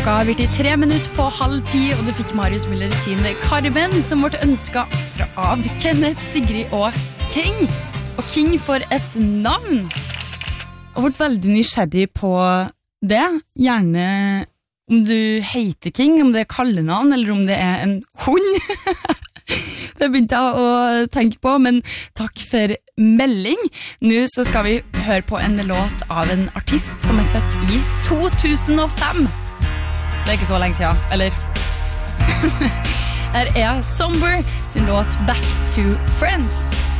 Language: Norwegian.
Klokka har blitt 3 minutter på 9:30, og du fikk Marius Müller sin Carmen, som ble ønsket av Kenneth, Sigrid og King. Og King for et navn. Og ble veldig nysgjerrig på det. Gjerne om du heter King, om det er kallenavn, eller om det er en hund. Det begynte jeg å tenke på, men takk for melding. Nå så skal vi høre på en låt av en artist som er født i 2005. Det er ikke så lenge siden, eller? Her er Somber sin låt Back to Friends.